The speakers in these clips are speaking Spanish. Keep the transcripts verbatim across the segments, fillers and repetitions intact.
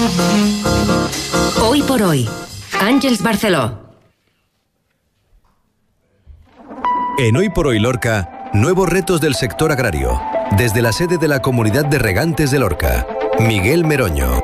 Hoy por hoy, Àngels Barceló. En Hoy por Hoy Lorca, nuevos retos del sector agrario. Desde la sede de la Comunidad de Regantes de Lorca, Miguel Meroño.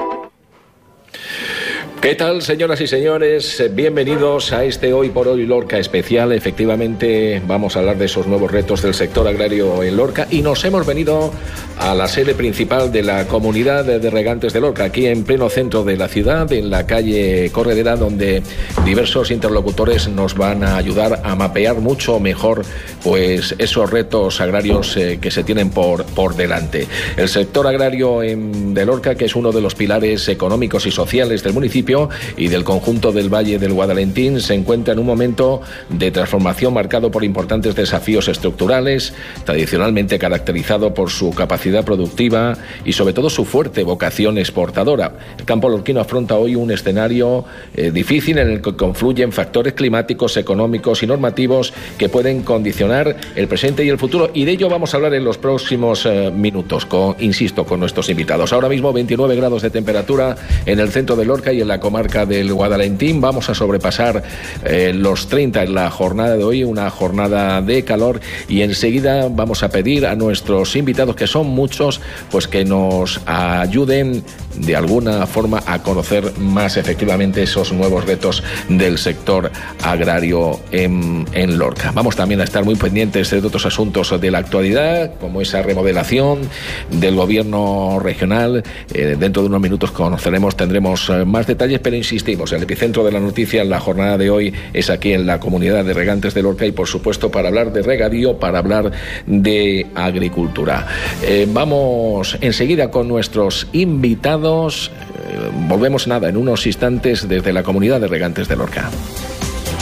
¿Qué tal, señoras y señores? Bienvenidos a este Hoy por Hoy Lorca especial. Efectivamente, vamos a hablar de esos nuevos retos del sector agrario en Lorca y nos hemos venido a la sede principal de la Comunidad de Regantes de Lorca, aquí en pleno centro de la ciudad, en la calle Corredera, donde diversos interlocutores nos van a ayudar a mapear mucho mejor pues esos retos agrarios eh, que se tienen por, por delante. El sector agrario en, de Lorca, que es uno de los pilares económicos y sociales del municipio y del conjunto del Valle del Guadalentín, se encuentra en un momento de transformación marcado por importantes desafíos estructurales, tradicionalmente caracterizado por su capacidad productiva y sobre todo su fuerte vocación exportadora. El campo lorquino afronta hoy un escenario eh, difícil en el que confluyen factores climáticos, económicos y normativos que pueden condicionar el presente y el futuro, y de ello vamos a hablar en los próximos eh, minutos, con, insisto, con nuestros invitados. Ahora mismo veintinueve grados de temperatura en el centro de Lorca y en la comarca del Guadalentín. Vamos a sobrepasar eh, los treinta en la jornada de hoy, una jornada de calor, y enseguida vamos a pedir a nuestros invitados, que son muchos, pues que nos ayuden de alguna forma a conocer más efectivamente esos nuevos retos del sector agrario en, en Lorca. Vamos también a estar muy pendientes de otros asuntos de la actualidad, como esa remodelación del gobierno regional. Eh, dentro de unos minutos conoceremos, tendremos eh, más detalles, pero insistimos, el epicentro de la noticia en la jornada de hoy es aquí en la Comunidad de Regantes de Lorca y, por supuesto, para hablar de regadío, para hablar de agricultura. Eh, vamos enseguida con nuestros invitados. Eh, volvemos nada en unos instantes desde la Comunidad de Regantes de Lorca.